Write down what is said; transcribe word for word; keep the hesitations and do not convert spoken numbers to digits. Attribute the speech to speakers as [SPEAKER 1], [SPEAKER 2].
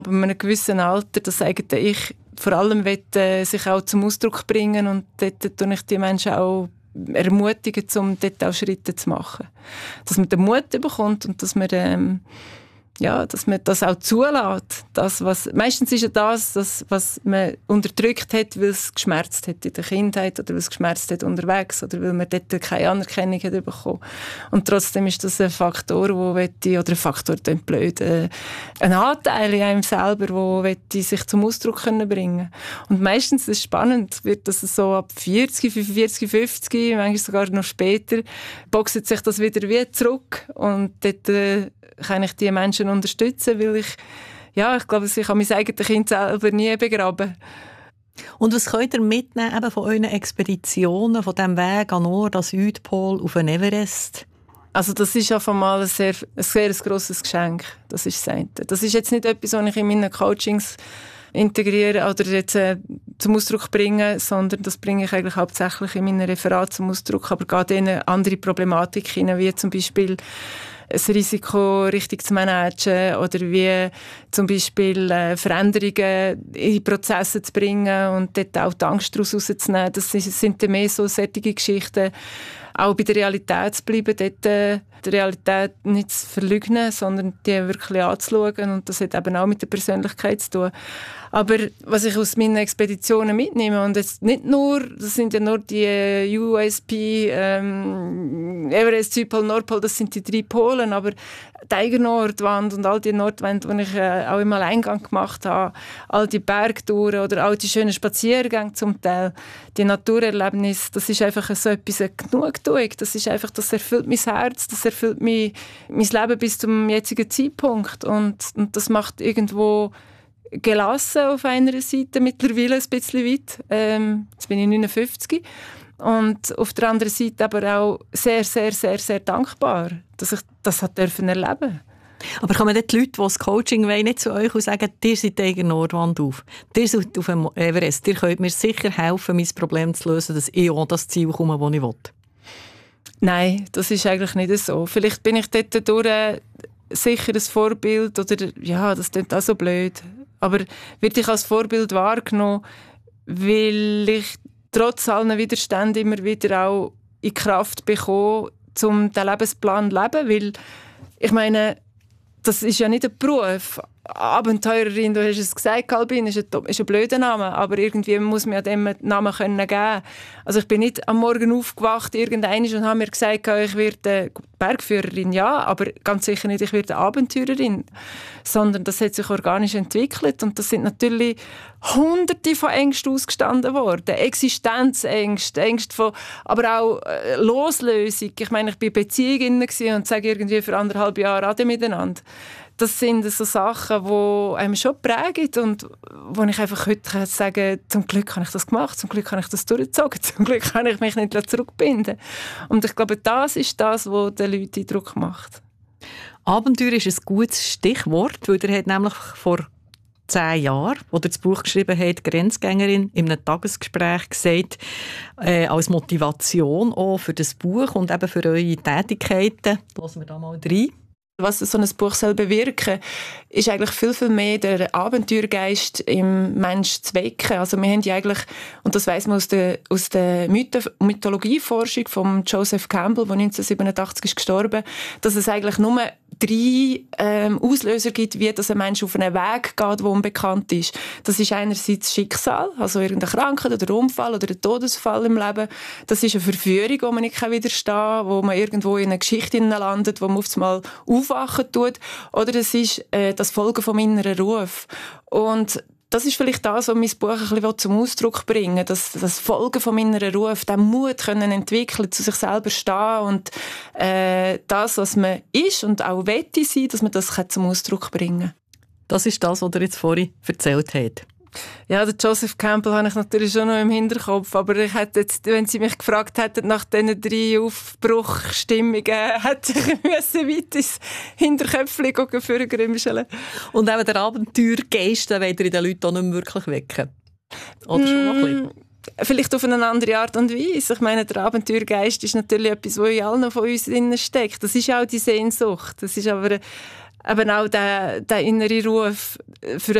[SPEAKER 1] Aber in einem gewissen Alter, das eigene Ich vor allem will, äh, sich auch zum Ausdruck bringen und dort tue ich die Menschen auch ermutigen, um dort auch Schritte zu machen. Dass man den Mut bekommt und dass man, ähm, ja, dass man das auch zulässt. Das, was, meistens ist ja das, das, was man unterdrückt hat, weil es geschmerzt hat in der Kindheit oder weil es geschmerzt hat unterwegs oder weil man dort keine Anerkennung hat bekommen. Und trotzdem ist das ein Faktor, wo wette, oder ein Faktor, klingt blöd, äh, ein Anteil in einem selber, wo wette, sich zum Ausdruck können bringen. Und meistens ist es spannend, wird das so ab vierzig, fünfundvierzig, fünfzig, manchmal sogar noch später, boxt sich das wieder wie zurück und dort äh, kann ich die Menschen unterstützen, weil ich, ja, ich glaube, ich kann mein eigenes Kind selber nie begraben.
[SPEAKER 2] Und was könnt ihr mitnehmen eben von euren Expeditionen, von diesem Weg an Nord, an Südpol, auf den Everest?
[SPEAKER 1] Also das ist auf einmal ein sehr, ein sehr grosses Geschenk. Das ist das eine. Das ist jetzt nicht etwas, was ich in meinen Coachings integriere oder jetzt äh, zum Ausdruck bringe, sondern das bringe ich eigentlich hauptsächlich in meinen Referaten zum Ausdruck, aber gerade in andere Problematiken, wie zum Beispiel das Risiko richtig zu managen oder wie zum Beispiel äh, Veränderungen in Prozesse zu bringen und dort auch die Angst daraus rauszunehmen. Das sind dann mehr so solche Geschichten. Auch bei der Realität zu bleiben, dort äh, die Realität nicht zu verleugnen, sondern die wirklich anzuschauen. Und das hat eben auch mit der Persönlichkeit zu tun. Aber was ich aus meinen Expeditionen mitnehme, und jetzt nicht nur, das sind ja nur die U S P, ähm, Everest, Südpol, Nordpol, das sind die drei Polen, aber die Eigennordwand und all die Nordwände, die ich äh, auch im Alleingang gemacht habe, all die Bergtouren oder all die schönen Spaziergänge zum Teil, die Naturerlebnisse, das ist einfach so etwas Genugtuung. Das ist einfach, das erfüllt mein Herz, das erfüllt mein, mein Leben bis zum jetzigen Zeitpunkt und, und das macht irgendwo gelassen auf einer Seite, mittlerweile ein bisschen weit. Ähm, jetzt bin ich neunundfünfzig. Und auf der anderen Seite aber auch sehr, sehr, sehr, sehr dankbar, dass ich das hat dürfen erleben.
[SPEAKER 2] Aber kann man die Leute, die das Coaching wollen, nicht zu euch und sagen, ihr seid die eigene Nordwand auf, ihr seid auf dem Everest, ihr könnt mir sicher helfen, mein Problem zu lösen, dass ich auch das Ziel komme, das ich will?
[SPEAKER 1] Nein, das ist eigentlich nicht so. Vielleicht bin ich dort durch sicher ein Vorbild oder ja, das klingt auch so blöd. Aber werde ich als Vorbild wahrgenommen, weil ich trotz allen Widerständen immer wieder auch in Kraft bekomme, um den Lebensplan zu leben. Weil, ich meine, das ist ja nicht ein Beruf. Abenteurerin, du hast es gesagt, Albin, ist ein, ist ein blöder Name, aber irgendwie muss man ja dem einen Namen können geben. Also ich bin nicht am Morgen aufgewacht irgendwann und habe mir gesagt, ich werde Bergführerin, ja, aber ganz sicher nicht, ich werde Abenteurerin, sondern das hat sich organisch entwickelt und das sind natürlich Hunderte von Ängsten ausgestanden worden, Existenzängste, Ängste von, aber auch äh, Loslösung. Ich meine, ich war in Beziehungen und sage irgendwie für anderthalb Jahre Ade miteinander. Das sind so Sachen, die einem schon prägen und wo ich einfach heute sagen kann, zum Glück habe ich das gemacht, zum Glück habe ich das durchgezogen, zum Glück kann ich mich nicht zurückbinden. Und ich glaube, das ist das, was den Leuten Druck macht.
[SPEAKER 2] Abenteuer ist ein gutes Stichwort, weil er hat nämlich vor zehn Jahren, wo er das Buch geschrieben hat, «Grenzgängerin», in einem Tagesgespräch gesagt, äh, als Motivation auch für das Buch und eben für eure Tätigkeiten. Lassen wir da mal rein.
[SPEAKER 1] Was so ein Buch soll bewirken, ist eigentlich viel, viel mehr der Abenteuergeist im Menschen zu wecken. Also wir haben ja eigentlich, und das weiss man aus der, aus der Mytho- Mythologieforschung von Joseph Campbell, der neunzehnhundertsiebenundachtzig ist gestorben, dass es eigentlich nur drei ähm, Auslöser gibt, wie dass ein Mensch auf einen Weg geht, der unbekannt ist. Das ist einerseits Schicksal, also irgendeine Krankheit oder ein Unfall oder ein Todesfall im Leben. Das ist eine Verführung, die man nicht widerstehen kann, wo man irgendwo in eine Geschichte landet, wo man auf einmal aufwachen tut. Oder es ist äh, das Folgen vom inneren Ruf. Und das ist vielleicht das, was mein Buch ein bisschen zum Ausdruck bringen will, dass das Folgen vom inneren Ruf, den Mut können entwickeln, zu sich selber stehen und äh, das, was man ist und auch wette sein, dass man das zum Ausdruck bringen kann.
[SPEAKER 2] Das ist das, was er jetzt vorhin erzählt hat.
[SPEAKER 1] Ja, den Joseph Campbell habe ich natürlich schon noch im Hinterkopf, aber ich hätte jetzt, wenn Sie mich gefragt hätten, nach diesen drei Aufbruchstimmungen, hätte ich müssen weit ins Hinterköpfchen vorgrimscheln.
[SPEAKER 2] Und eben der Abenteuergeist, den wollt ihr in den Leuten auch nicht mehr wirklich wecken? Oder schon noch ein bisschen?
[SPEAKER 1] Vielleicht auf eine andere Art und Weise. Ich meine, der Abenteuergeist ist natürlich etwas, was in allen von uns drin steckt. Das ist auch die Sehnsucht. Das ist aber eben auch der, der innere Ruf für